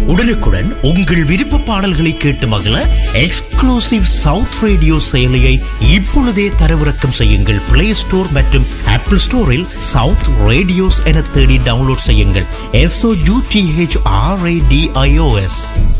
உடனுக்குடன் உங்கள் விருப்ப பாடல்களை கேட்டு மகிழ எக்ஸ்க்ளூசிவ் சவுத் ரேடியோ செயலியை இப்பொழுதே தரவிறக்கம் செய்யுங்கள். பிளே ஸ்டோர் மற்றும் ஆப்பிள் ஸ்டோரில் சவுத் ரேடியோஸ் என தேடி டவுன்லோட் செய்யுங்கள். SOUTHRADIOS.